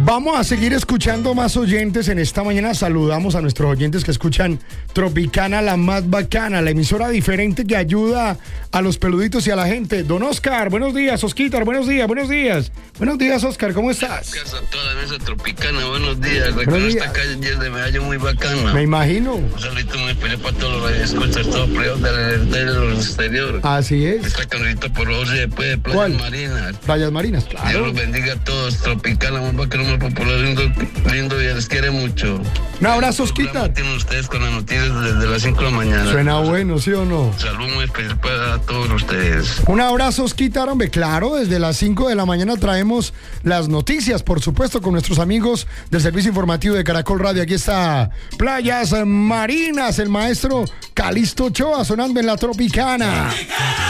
Vamos a seguir escuchando más oyentes en esta mañana. Saludamos a nuestros oyentes que escuchan Tropicana, la más bacana, la emisora diferente que ayuda a los peluditos y a la gente. Don Oscar, buenos días. Osquitar, buenos días, buenos días. Buenos días, Oscar, ¿cómo estás? Gracias a toda la mesa Tropicana, buenos días. Recuerdo esta calle 10 de Medallo muy bacana. Me imagino. Un saludito muy especial para todos los radioescuchas, todos privados del exterior. Así es. Esta cancionita por hoy después de Playas Marinas. Playas Marinas, Dios claro. los bendiga a todos. Tropicana, muy bacana, muy popular, lindo y les quiere mucho. Un abrazo, Osquitar. Tienen ustedes con las noticias desde las 5 de la mañana. Suena bueno, ¿sí o no? Salud muy especial para todos ustedes. Un abrazo, Osquitar, hombre, claro, desde las 5 de la mañana traemos las noticias, por supuesto, con nuestros amigos del Servicio Informativo de Caracol Radio. Aquí está Playas Marinas, el maestro Calixto Ochoa sonando en la Tropicana.